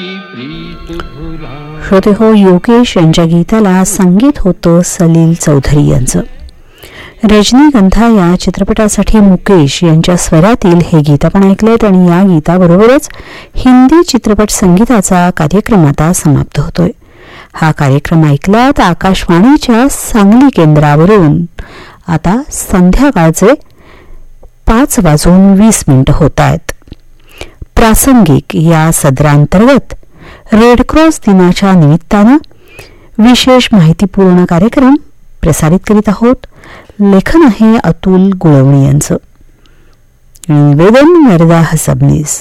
श्रोते हो, योगेश यांच्या गीताला संगीत होतं सलील चौधरी यांचं. रजनीगंधा या चित्रपटासाठी मुकेश यांच्या स्वरातील हे गीत आपण ऐकलेत आणि या गीताबरोबरच हिंदी चित्रपट संगीताचा कार्यक्रम आता समाप्त होतोय. हा कार्यक्रम ऐकलात आकाशवाणीच्या सांगली केंद्रावरून. आता संध्याकाळचे 5:20 होत आहेत. प्रासंगिक या सदरांतर्गत रेडक्रॉस दिनाच्या निमित्तानं विशेष माहितीपूर्ण कार्यक्रम प्रसारित करीत आहोत. लेखन आहे अतुल गुळवणी यांचं. निवेदन वरदा हसबनीस.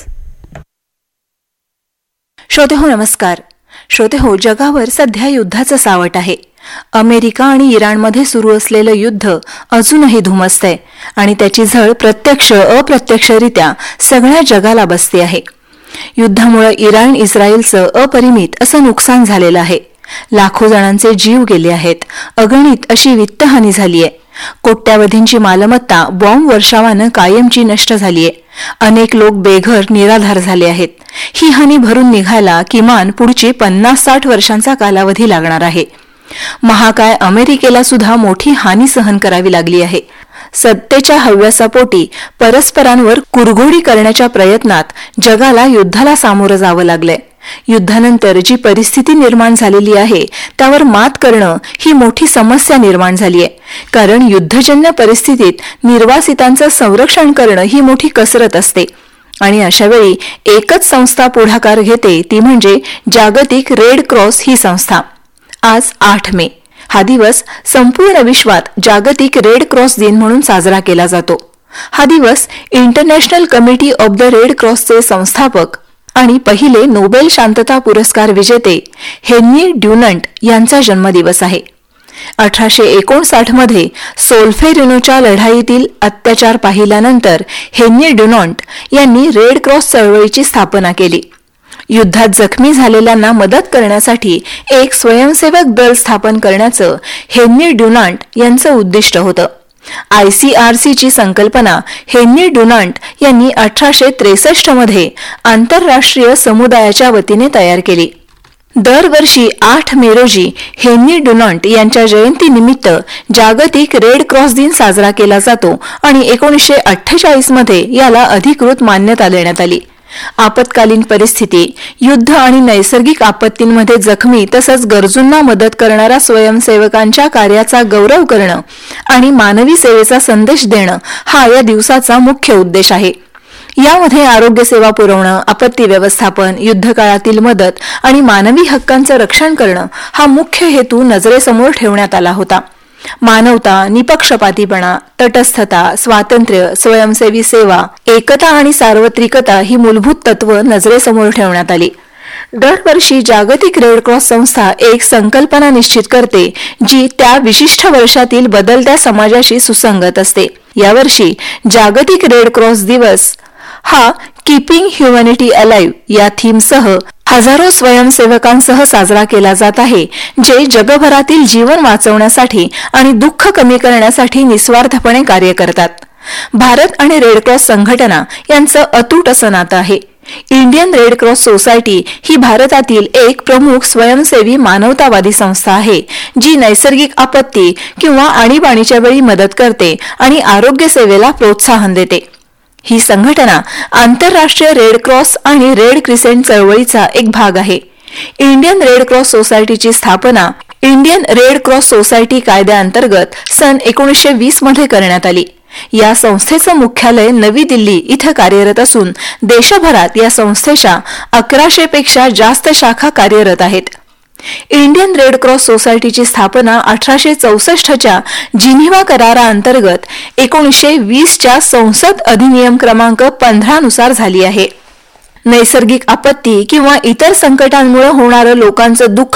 श्रोते हो, नमस्कार. श्रोते हो, जगावर सध्या युद्धाचं सावट आहे. अमेरिका आणि इराणमध्ये सुरू असलेलं युद्ध अजूनही धुमसतंय आणि त्याची झळ प्रत्यक्ष अप्रत्यक्षरित्या सगळ्या जगाला बसते आहे. युद्धामुळे इराण इस्रायलचं अपरिमित असं नुकसान झालेलं आहे. लाखो जणांचे जीव गेले आहेत. अगणित अशी वित्तहानी झालीय. कोट्यावधींची मालमत्ता बॉम्ब वर्षावानं कायमची नष्ट झालीय. अनेक लोक बेघर निराधार झाले आहेत. ही हानी भरून निघायला किमान पुढची 50-60 वर्षांचा कालावधी लागणार आहे. महाकाय अमेरिकेला सुद्धा मोठी हानी सहन करावी लागली आहे. सत्तेच्या हव्यासापोटी परस्परांवर कुरघोडी करण्याच्या प्रयत्नात जगाला युद्धाला सामोरं जावं लागलंय. युद्धानंतर जी परिस्थिती निर्माण झालेली आहे त्यावर मात करणं ही मोठी समस्या निर्माण झाली आहे. कारण युद्धजन्य परिस्थितीत निर्वासितांचं संरक्षण करणं ही मोठी कसरत असते आणि अशावेळी एकच संस्था पुढाकार घेते, ती म्हणजे जागतिक रेड क्रॉस ही संस्था. आज 8 मे हा दिवस संपूर्ण विश्वात जागतिक रेड क्रॉस दिन म्हणून साजरा केला जातो. हा दिवस international committee of the red क्रॉसचे संस्थापक आणि पहिले नोबेल शांतता पुरस्कार विजेते हेन्री ड्युनंट यांचा जन्मदिवस आहे. 1859 मध्ये सोल्फेरिनोच्या लढाईतील अत्याचार पाहिल्यानंतर हेन्री ड्युनंट यांनी रेड क्रॉस चळवळीची स्थापना केली. युद्धात जखमी झालेल्यांना मदत करण्यासाठी एक स्वयंसेवक दल स्थापन करण्याचं हेन्री ड्युनंट यांचं उद्दिष्ट होतं. ICRCची संकल्पना हेन्री ड्युनंट यांनी 1863 मध्ये आंतरराष्ट्रीय समुदायाच्या वतीने तयार केली. दरवर्षी 8 मे रोजी हेन्री ड्युनंट यांच्या जयंतीनिमित्त जागतिक रेड क्रॉस दिन साजरा केला जातो आणि 1948 मध्ये याला अधिकृत मान्यता देण्यात आली. आपत्कालीन परिस्थिती, युद्ध आणि नैसर्गिक आपत्तींमध्ये जखमी तसंच गरजूंना मदत करणाऱ्या स्वयंसेवकांच्या कार्याचा गौरव करणं आणि मानवी सेवेचा संदेश देणं हा या दिवसाचा मुख्य उद्देश आहे. यामध्ये आरोग्य सेवा पुरवणं, आपत्ती व्यवस्थापन, युद्धकाळातील मदत आणि मानवी हक्कांचं रक्षण करणं हा मुख्य हेतू नजरेसमोर ठेवण्यात आला होता. मानवता, निपक्षपातीपणा, तटस्थता, स्वातंत्र्य, स्वयंसेवी सेवा, एकता आणि सार्वत्रिकता ही मूलभूत तत्व नजरेसमोर ठेवण्यात आली. दरवर्षी जागतिक रेड क्रॉस संस्था एक संकल्पना निश्चित करते जी त्या विशिष्ट वर्षातील बदलत्या समाजाशी सुसंगत असते. यावर्षी जागतिक रेड क्रॉस दिवस हा कीपिंग ह्युमॅनिटी अलाइव्ह या थीमसह हजारो स्वयंसेवकांसह साजरा केला जात आहे, जे जगभरातील जीवन वाचवण्यासाठी आणि दुःख कमी करण्यासाठी निस्वार्थपणे कार्य करतात. भारत आणि रेड क्रॉस संघटना यांचं अतूट असं नातं आहे. इंडियन रेड क्रॉस सोसायटी ही भारतातील एक प्रमुख स्वयंसेवी मानवतावादी संस्था आहे, जी नैसर्गिक आपत्ती किंवा आणीबाणीच्या वेळी मदत करते आणि आरोग्य सेवेला प्रोत्साहन देते. ही संघटना आंतरराष्ट्रीय रेड क्रॉस आणि रेड क्रिसेंट चळवळीचा एक भाग आहे. इंडियन रेड क्रॉस सोसायटीची स्थापना इंडियन रेड क्रॉस सोसायटी कायद्याअंतर्गत सन 1920 मध्ये करण्यात आली. या संस्थेचं मुख्यालय नवी दिल्ली इथं कार्यरत असून देशभरात या संस्थेच्या 1100 पेक्षा जास्त शाखा कार्यरत आहेत. इंडियन रेड क्रॉस सोसायटीची स्थापना 1864च्या जिनिव्हा कराराअंतर्गत 1920च्या संसद अधिनियम क्रमांक 15 नुसार झाली आहे. नैसर्गिक आपत्ती किंवा इतर संकटांमुळे होणारं लोकांचं दुःख